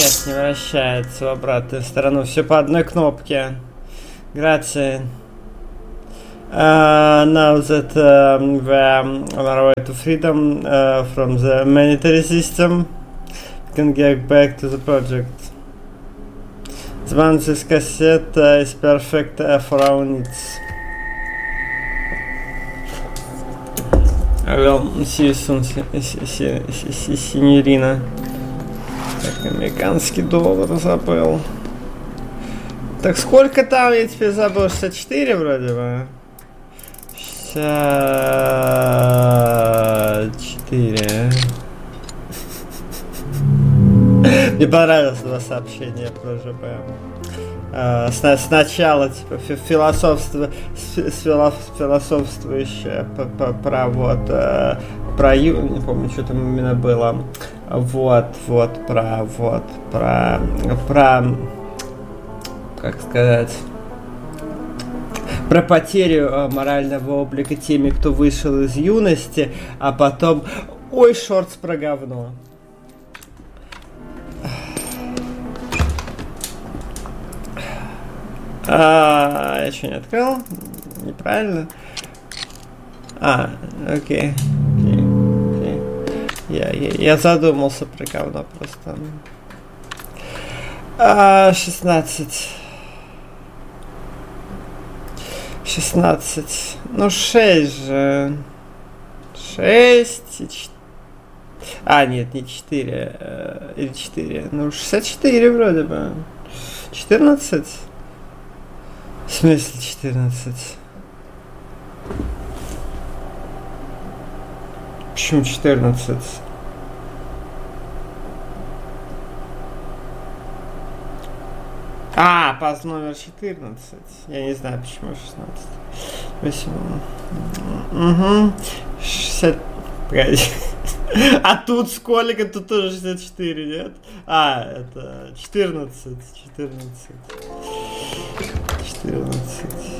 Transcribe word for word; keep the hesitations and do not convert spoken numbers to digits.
Нет, не вращается в обратную сторону. Все по одной кнопке. Grazie. Uh, now that um, we are on our way to freedom uh, from the military system, we can get back to the project. The one this cassette uh, is perfect uh, for our needs. I will see you soon, синьорина. Так, американский доллар забыл. Так сколько там, я теперь забыл, шестьдесят четыре вроде бы. шестьдесят четыре. Мне понравилось два сообщения про ЖБ. Uh, сначала типа философство, философствующее про вот uh, про ю, не помню, что там именно было. Вот, вот, про вот, про про как сказать, про потерю uh, морального облика теми, кто вышел из юности, а потом ой, шортс про говно. А, я что, не открыл? Неправильно. А, окей. окей, окей. Я, я, я задумался про говно просто. А, шестнадцать. шестнадцать. Ну, шесть же. шесть и четыре. А, нет, не четыре. Э, или четыре. Ну, шестьдесят четыре вроде бы. четырнадцать. В смысле четырнадцать? Почему четырнадцать? А, паз номер четырнадцать. Я не знаю, почему шестнадцать. восемь. Угу. шестьдесят. Погоди. А тут сколько? Тут тоже шестьдесят четыре, нет? А, это четырнадцать. четырнадцать. четырнадцать.